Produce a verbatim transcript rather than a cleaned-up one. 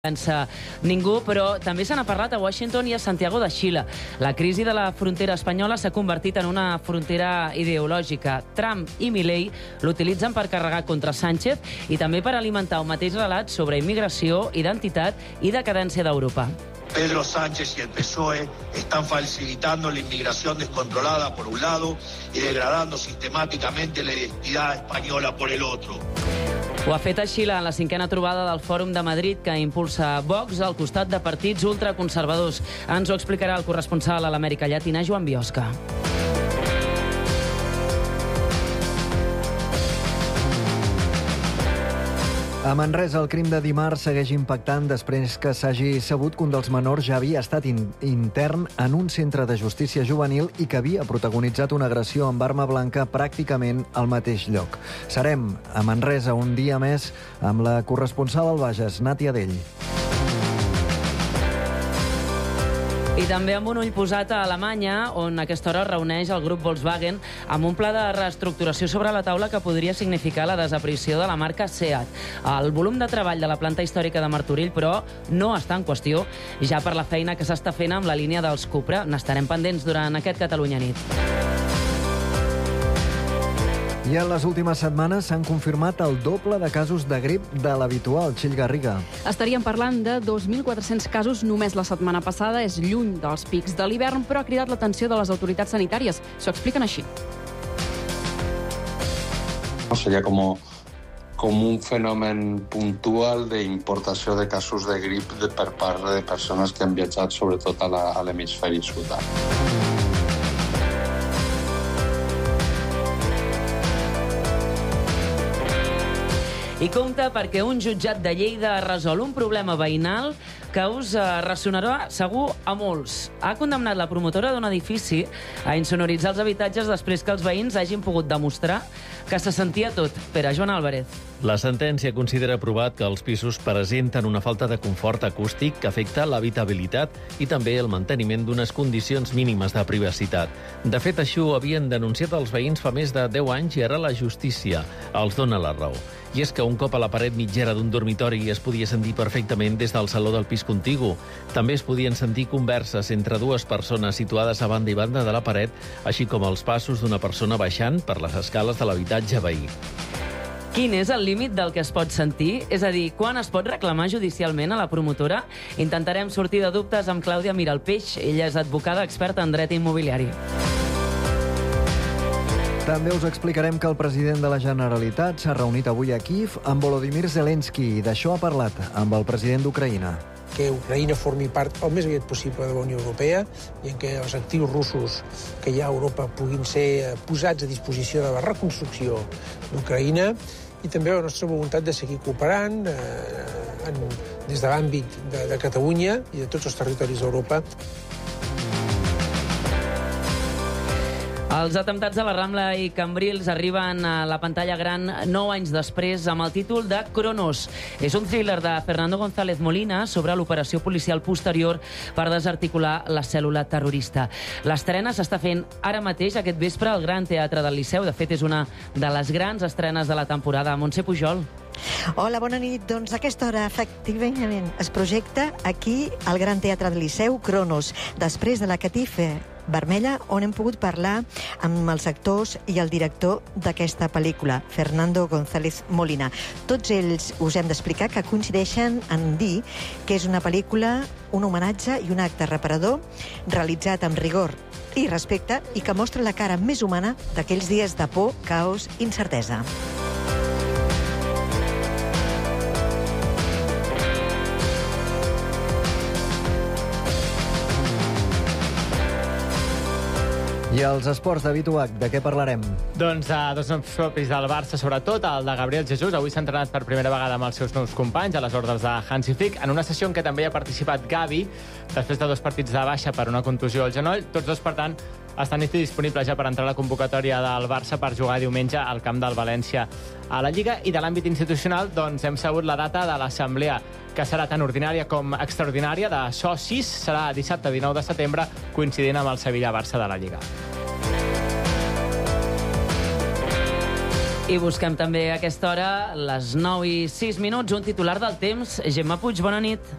pensa ningú, però també se n'ha parlat a Washington i a Santiago de Xile. La crisi de la frontera espanyola s'ha convertit en una frontera ideològica. Trump i Milei l'utilitzen per carregar contra Sánchez i també per alimentar un mateix relat sobre immigració, identitat i decadència d'Europa. Pedro Sánchez y el P S O E están facilitando la inmigración descontrolada por un lado y degradando sistemáticamente la identidad española por el otro. Ho ha fet a Xile en la cinquena trobada del Fòrum de Madrid que impulsa Vox al costat de partits ultraconservadors. Ens ho explicarà el corresponsal a l'Amèrica Llatina, Joan Biosca. A Manresa, el crim de dimarts segueix impactant després que s'hagi sabut que un dels menors ja havia estat in intern en un centre de justícia juvenil i que havia protagonitzat una agressió amb arma blanca pràcticament al mateix lloc. Serem a Manresa un dia més amb la corresponsal al Bages, Nàtia Dell. I també amb un ull posat a Alemanya, on a aquesta hora es reuneix el grup Volkswagen amb un pla de reestructuració sobre la taula que podria significar la desaparició de la marca Seat. El volum de treball de la planta històrica de Martorell, però, no està en qüestió, ja per la feina que s'està fent amb la línia dels Cupra. N'estarem pendents durant aquest Catalunya nit. I en les últimes setmanes s'han confirmat el doble de casos de grip de l'habitual. Txell Garriga. Estaríem parlant de dos mil quatre-cents casos només la setmana passada. És lluny dels pics de l'hivern, però ha cridat l'atenció de les autoritats sanitàries. S'ho expliquen així. Sería como, como un fenomen puntual de importació de casos de grip de, per part de persones que han viatjat sobretot a l'hemisferi sud. I compte perquè un jutjat de Lleida resol un problema veïnal que us ressonarà segur a molts. Ha condemnat la promotora d'un edifici a insonoritzar els habitatges després que els veïns hagin pogut demostrar que se sentia tot. Pere Joan Álvarez. La sentència considera provat que els pisos presenten una falta de confort acústic que afecta l'habitabilitat i també el manteniment d'unes condicions mínimes de privacitat. De fet, això ho havien denunciat els veïns fa més de deu anys i ara la justícia els dona la raó. I és que un cop a la paret mitgera d'un dormitori es podia sentir perfectament des del saló del pis contigu. També es podien sentir converses entre dues persones situades a banda i banda de la paret, així com els passos d'una persona baixant per les escales de l'habitatge veí. Quin és el límit del que es pot sentir? És a dir, quan es pot reclamar judicialment a la promotora? Intentarem sortir de dubtes amb Clàudia Miralpeix. Ella és advocada experta en dret immobiliari. També us explicarem que el president de la Generalitat s'ha reunit avui a Kíev amb Volodymyr Zelensky i d'això ha parlat amb el president d'Ucraïna. Que Ucraïna formi part el més aviat possible de la Unió Europea i en què els actius russos que hi ha a Europa puguin ser posats a disposició de la reconstrucció d'Ucraïna i també la nostra voluntat de seguir cooperant eh, en, des de l'àmbit de, de Catalunya i de tots els territoris d'Europa. Els atemptats a la Rambla i Cambrils arriben a la pantalla gran nou anys després amb el títol de Cronos. És un thriller de Fernando González Molina sobre l'operació policial posterior per desarticular la cèl·lula terrorista. L'estrena s'està fent ara mateix, aquest vespre, al Gran Teatre del Liceu. De fet, és una de les grans estrenes de la temporada. Montse Pujol. Hola, bona nit. Doncs a aquesta hora, efectivament, es projecta aquí al Gran Teatre del Liceu Cronos, després de la Catifa Vermella, on hem pogut parlar amb els actors i el director d'aquesta pel·lícula, Fernando González Molina. Tots ells us hem d'explicar que coincideixen en dir que és una pel·lícula, un homenatge i un acte reparador realitzat amb rigor i respecte i que mostra la cara més humana d'aquells dies de por, caos i incertesa. I els esports de Bituac, de què parlarem? Doncs uh, dos noms propis del Barça, sobretot, el de Gabriel Jesús. Avui s'ha entrenat per primera vegada amb els seus nous companys, a les ordres de Hansi Flick, en una sessió en què també ha participat Gavi, després de dos partits de baixa per una contusió al genoll. Tots dos, per tant, estan disponibles ja per entrar a la convocatòria del Barça per jugar diumenge al camp del València a la Lliga. I de l'àmbit institucional, doncs, hem sabut la data de l'assemblea, que serà tan ordinària com extraordinària, de socis. Serà dissabte dinou de setembre, coincidint amb el Sevilla-Barça de la Lliga. I busquem també a aquesta hora, les nou i sis minuts, un titular del temps. Gemma Puig, bona nit.